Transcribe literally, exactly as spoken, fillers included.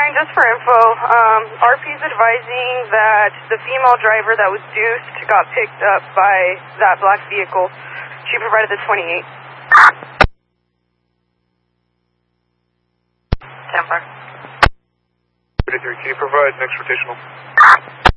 nine, just for info, um, R P's advising that the female driver that was deuced got picked up by that black vehicle. She provided the twenty-eight. ten four. thirty-three, can you provide next rotational?